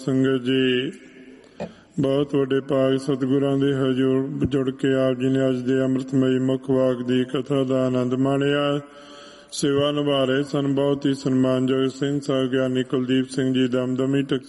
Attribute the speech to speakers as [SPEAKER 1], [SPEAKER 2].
[SPEAKER 1] ਸੰਗਤ ਜੀ, ਬਹੁਤ ਵੱਡੇ ਭਾਗ ਸਤਿਗੁਰਾਂ ਦੇ ਹਜ਼ੂਰ ਜੁੜ ਕੇ ਆਪ ਜੀ ਨੇ ਅੱਜ ਦੇ ਅੰਮ੍ਰਿਤਮਈ ਮੁੱਖ ਵਾਕ ਦੀ ਕਥਾ ਦਾ ਆਨੰਦ ਮਾਣਿਆ। ਸੇਵਾ ਨਿਭਾ ਰਹੇ ਸਨ ਬਹੁਤ ਹੀ ਸਨਮਾਨਯੋਗ ਸਿੰਘ ਸਾਹਿਬ ਗਿਆਨੀ ਕੁਲਦੀਪ ਸਿੰਘ ਜੀ, ਦਮਦਮੀ ਟਕਸਾਲ